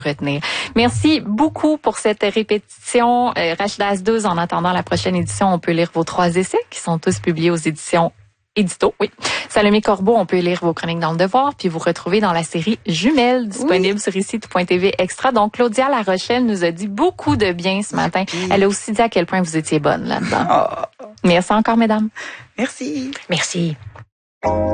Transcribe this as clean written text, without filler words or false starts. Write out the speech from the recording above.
retenir. Merci beaucoup pour cette répétition. Rachida Asdouz, en attendant la prochaine édition, on peut lire vos 3 essais qui sont tous publiés aux éditions Édito, oui. Salomé Corbeau, on peut lire vos chroniques dans Le Devoir, puis vous retrouver dans la série Jumelles, disponible sur ici.tv Extra. Donc, Claudia La Rochelle nous a dit beaucoup de bien ce matin. Elle a aussi dit à quel point vous étiez bonne là-dedans. Merci encore, mesdames. Merci. Merci.